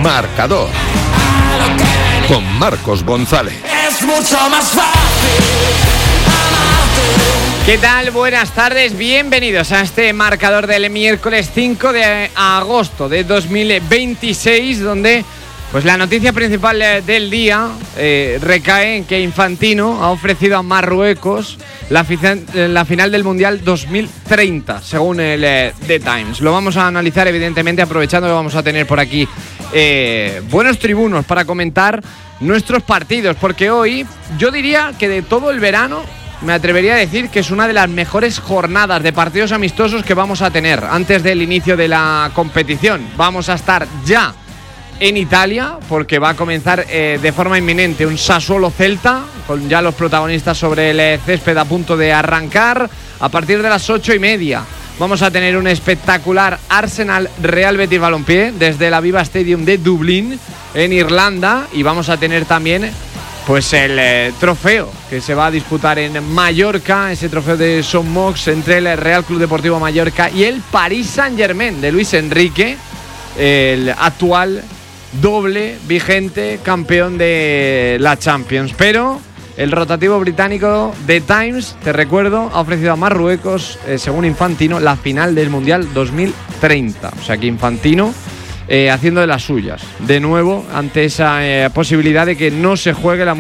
Marcador con Marcos González. Es mucho más fácil amarte. ¿Qué tal? Buenas tardes, bienvenidos a este marcador del miércoles 5 de agosto de 2026, donde pues la noticia principal del día recae en que Infantino ha ofrecido a Marruecos la final del Mundial 2030, según el The Times. Lo vamos a analizar, evidentemente, aprovechando que vamos a tener por aquí buenos tribunos para comentar nuestros partidos, porque hoy yo diría que de todo el verano me atrevería a decir que es una de las mejores jornadas de partidos amistosos que vamos a tener antes del inicio de la competición. Vamos a estar ya en Italia, porque va a comenzar de forma inminente un Sassuolo-Celta, con ya los protagonistas sobre el césped a punto de arrancar. A partir de las 8:30 vamos a tener un espectacular Arsenal-Real Betis Balompié desde el Aviva Stadium de Dublín, en Irlanda, y vamos a tener también pues el trofeo que se va a disputar en Mallorca, ese trofeo de Son Mox entre el Real Club Deportivo Mallorca y el Paris Saint-Germain de Luis Enrique, el actual doble vigente campeón de la Champions. Pero el rotativo británico The Times, te recuerdo, ha ofrecido a Marruecos, según Infantino, la final del Mundial 2030. O sea que Infantino haciendo de las suyas de nuevo ante esa posibilidad de que no se juegue la